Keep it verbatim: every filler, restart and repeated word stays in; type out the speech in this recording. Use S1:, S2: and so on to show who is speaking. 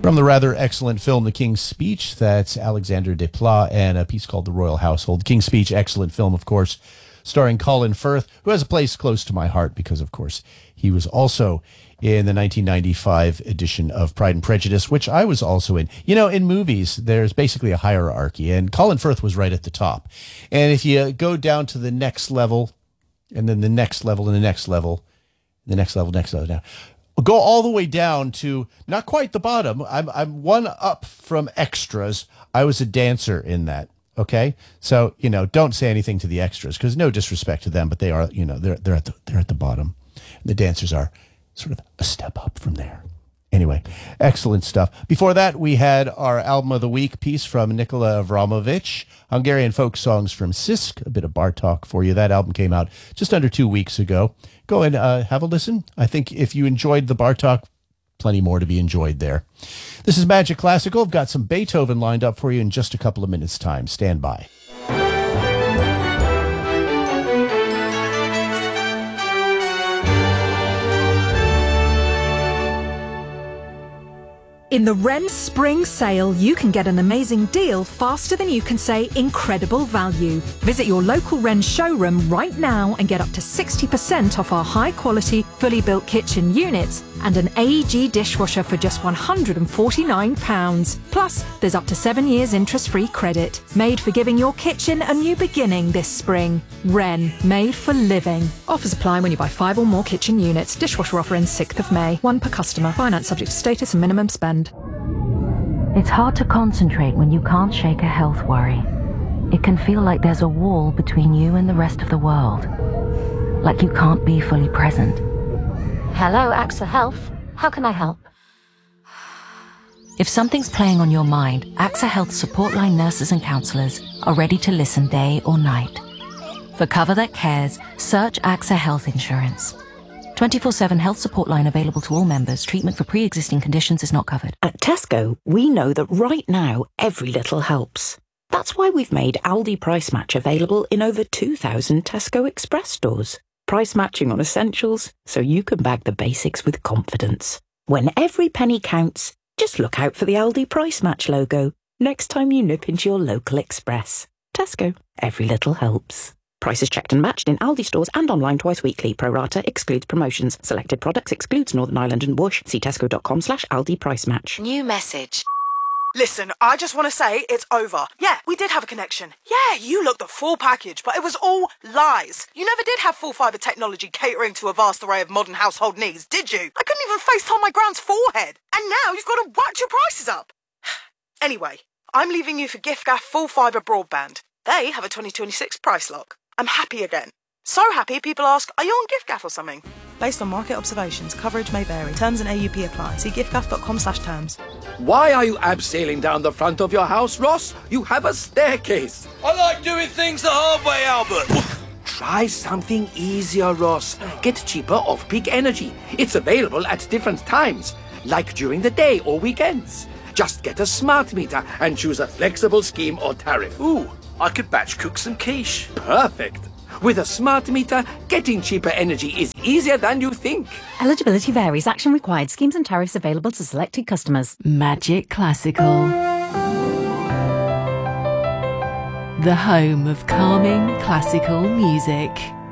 S1: From the rather excellent film The King's Speech, that's Alexander Desplat and a piece called The Royal Household. The King's Speech, excellent film, of course, starring Colin Firth, who has a place close to my heart because, of course, he was also in the nineteen ninety-five edition of Pride and Prejudice, which I was also in. You know, in movies, there's basically a hierarchy, and Colin Firth was right at the top. And if you go down to the next level, and then the next level, and the next level, the next level, next level, down, go all the way down to not quite the bottom. I'm I'm one up from extras. I was a dancer in that. Okay, so you know, don't say anything to the extras because no disrespect to them, but they are, you know, they're they're at the they're at the bottom. The dancers are sort of a step up from there. Anyway, excellent stuff. Before that, we had our album of the week piece from Nikola Avramovic, Hungarian folk songs from Sisk, a bit of Bartok for you. That album came out just under two weeks ago. Go and uh, have a listen. I think if you enjoyed the Bartok, plenty more to be enjoyed there. This is Magic Classical. I've got some Beethoven lined up for you in just a couple of minutes' time. Stand by.
S2: In the Wren Spring Sale, you can get an amazing deal faster than you can say incredible value. Visit your local Wren showroom right now and get up to sixty percent off our high-quality, fully built kitchen units and an A E G dishwasher for just one hundred forty-nine pounds. Plus, there's up to seven years interest-free credit. Made for giving your kitchen a new beginning this spring. Wren, made for living. Offers apply when you buy five or more kitchen units. Dishwasher offer ends sixth of May. One per customer. Finance subject to status and minimum spend.
S3: It's hard to concentrate when you can't shake a health worry. It can feel like there's a wall between you and the rest of the world. Like you can't be fully present.
S4: Hello, AXA Health. How can I help?
S3: If something's playing on your mind, AXA Health support line nurses and counsellors are ready to listen day or night. For cover that cares, search AXA Health Insurance. twenty-four seven health support line available to all members. Treatment for pre-existing conditions is not covered.
S5: At Tesco, we know that right now, every little helps. That's why we've made Aldi Price Match available in over two thousand Tesco Express stores. Price matching on essentials, so you can bag the basics with confidence. When every penny counts, just look out for the Aldi Price Match logo next time you nip into your local Express. Tesco, every little helps. Prices checked and matched in Aldi stores and online twice weekly. Pro rata excludes promotions. Selected products excludes Northern Ireland and Whoosh. See tesco.com slash Aldi Price Match.
S4: New message.
S6: Listen, I just want to say it's over. Yeah, we did have a connection. Yeah, you looked the full package, but it was all lies. You never did have full fibre technology catering to a vast array of modern household needs, did you? I couldn't even FaceTime my grand's forehead. And now you've got to whack your prices up. Anyway, I'm leaving you for giffgaff full fibre broadband. They have a twenty twenty-six price lock. I'm happy again. So happy people ask, are you on giffgaff or something? Based on market observations, coverage may vary. Terms and A U P apply. See giffgaff.com slash terms.
S7: Why are you abseiling down the front of your house, Ross? You have a staircase.
S8: I like doing things the hard way, Albert.
S7: Try something easier, Ross. Get cheaper off-peak energy. It's available at different times, like during the day or weekends. Just get a smart meter and choose a flexible scheme or tariff.
S8: Ooh, I could batch cook some quiche.
S7: Perfect. With a smart meter, getting cheaper energy is easier than you think.
S9: Eligibility varies. Action required. Schemes and tariffs available to selected customers.
S10: Magic Classical. The home of calming classical music.